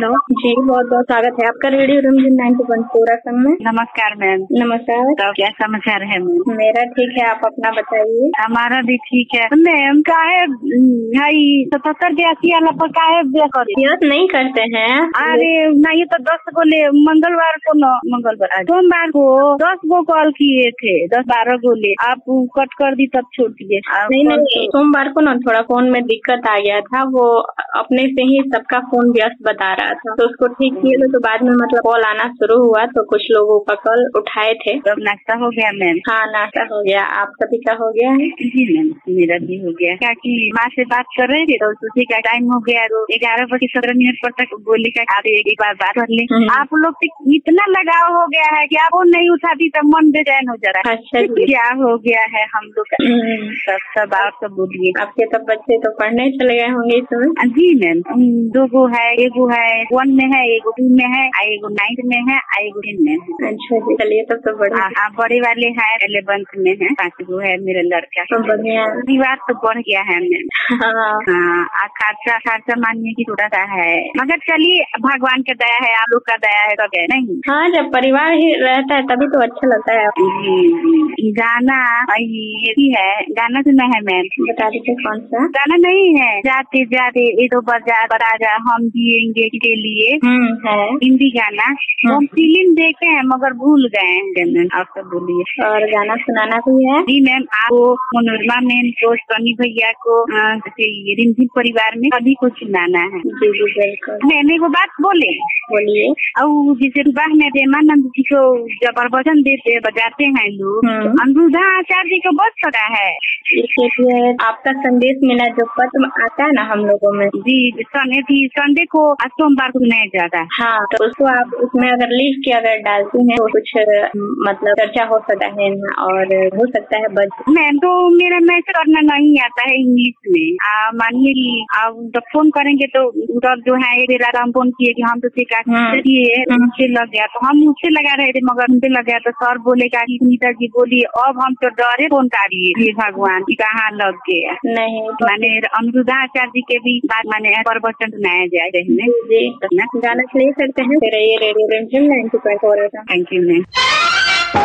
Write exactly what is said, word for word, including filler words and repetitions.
Hello जी, बहुत बहुत स्वागत है आपका रेडियो रिमझिम ninety point four F M में। नमस्कार मैम। नमस्कार। तो क्या समाचार है मैम? मेरा ठीक है, आप अपना बताइए। हमारा भी ठीक है मैम। काहे भाई सतहत्तर बयासी वाला पर काहे व्यस्त नहीं करते हैं? अरे नहीं तो दस को ले मंगलवार को न मंगलवार सोमवार को दस गो कॉल किए थे, दस बारह गो ले आप कट कर दी तब छोड़ दिए। नहीं नहीं, सोमवार को ना थोड़ा फोन में दिक्कत आ गया था, वो अपने से ही सबका फोन व्यस्त बता रहा था, तो उसको ठीक किए तो बाद में मतलब कॉल आना शुरू हुआ तो कुछ लोगों का कॉल उठाए थे। तो नाश्ता हो गया मैम? हाँ नाश्ता हो गया, आप सभी का हो गया है? जी मैम मेरा भी हो गया। क्या कि माँ से बात कर रहे थे तो उसी का टाइम हो गया, तो ग्यारह बजे सत्रह मिनट पर तक बोली का आप एक बार बात कर ले। आप लोग से इतना लगाव हो गया है कि आप वो नहीं उठाती तो मन बेचैन हो जा रहा है। अच्छा क्या हो गया है हम लोग का? सब सब आप सब बोलिए। आपके सब बच्चे तो पढ़ने चले गए होंगे इस समय? जी मैम, दो गो है, एगो है वन में है, एगो टू में है, एगो नाइन्थ में है, एगो टेन में है। अच्छा जी, चलिए तब तो बढ़िया। हाँ बड़े वाले है इलेवेंथ में है, पाँच गो है मेरा लड़का। तो बढ़िया, परिवार तो बढ़ गया है मैम। हाँ हाँ खर्चा खर्चा मानने की थोड़ा सा है, मगर चलिए भगवान का दया है, आप लोग का दया है तो क्या नहीं। हाँ जब परिवार ही रहता है तभी तो अच्छा लगता है। जी गाना ये भी है, गाना सुना है मैम? बता दीजिए कौन सा गाना? नहीं है जाते जाते ये तो बाजार पर आजा हम जिएंगे के लिए है हिंदी गाना। वो हम फिल्म देखे हैं मगर भूल गए हैं। आप सब बोलिए। और गाना सुनाना भी है? जी मैम, आपको मनोरमा मैम को, सनी भैया को, रिमझिम परिवार में सभी को सुनाना है। जी जी बिल्कुल। मैंने वो बात बोले बोलिए। और जैसे सुबह में प्रेमानंद जी को जब प्रवचन देते बजाते हैं लोग, अनिरुद्धा आचार्य जी को बहुत पता है। इसलिए आपका संदेश मिला जो पत्र आता है ना हम लोगों में। जी संडे थी, संडे को सोमवार को सुनाया जाता है। हाँ तो उसको आप उसमें अगर लिख के अगर डालती हैं तो कुछ मतलब चर्चा हो सकता है और हो सकता है बस। मैम तो मेरा मैसेज करना नहीं आता है इंग्लिश में। मानिए कि आप जब फोन करेंगे तो उधर जो है हम फोन किए कि हम तो करिए, मुझसे लग गया तो हम मुझसे लगा रहे थे मगर उनसे लग गया तो सर बोलेगा कि सुनीता जी बोलिए, अब हम तो डरे फोन काटिए भगवान कहाँ लग गया। नहीं माने अनिरुद्धा आचार्य जी के भी बात माने प्रवचन सुनाया जाए जी, गाना ले सकते हैं। रेडियो रिमझिम ninety point four. Thank you ma'am.